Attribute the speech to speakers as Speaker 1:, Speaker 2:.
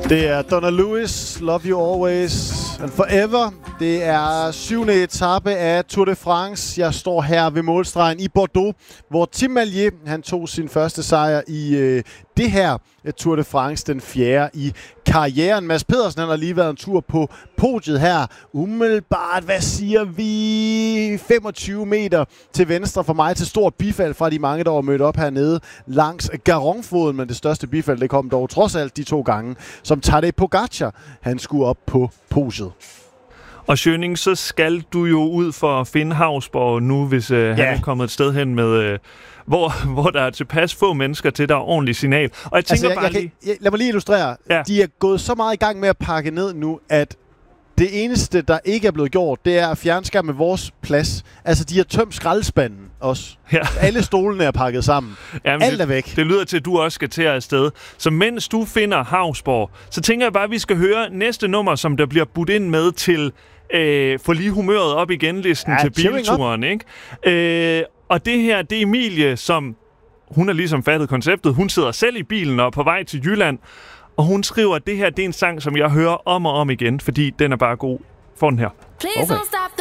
Speaker 1: Det er Donna Lewis, Love You Always and Forever. Det er 7. etape af Tour de France. Jeg står her ved målstregen i Bordeaux, hvor Tim Mallier han tog sin første sejr i det her Tour de France, den 4. i karrieren. Mads Pedersen han har lige været en tur på podiet her. Umiddelbart, hvad siger vi? 25 meter til venstre for mig til stort bifald fra de mange, der var mødt op hernede langs Garonne-floden. Men det største bifald, det kom dog trods alt de 2 gange, som Tadej Pogačar han skulle op på podiet.
Speaker 2: Og Schöning, så skal du jo ud for at finde Hausborg nu, hvis han er kommet et sted hen med... Hvor der er tilpas få mennesker til, der er ordentligt signal. Og jeg tænker
Speaker 1: lad mig lige illustrere. Ja. De er gået så meget i gang med at pakke ned nu, at det eneste, der ikke er blevet gjort, det er at fjernskærme vores plads. Altså, de har tømt skraldespanden også. Ja. Alle stolene er pakket sammen. Jamen, alt er væk.
Speaker 2: Det lyder til, at du også skal til afsted. Så mens du finder Hausborg, så tænker jeg bare, at vi skal høre næste nummer, som der bliver budt ind med til få lige humøret op igen listen til bilturen, ikke? Og det her, det er Emilie, som hun har ligesom fattet konceptet. Hun sidder selv i bilen og på vej til Jylland. Og hun skriver, at det her det er en sang, som jeg hører om og om igen, fordi den er bare god. Få den her.
Speaker 3: Okay.